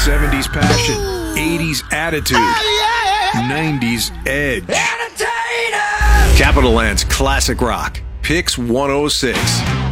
70s passion, 80s attitude, 90s edge. Capital Land's classic rock. Pix 106.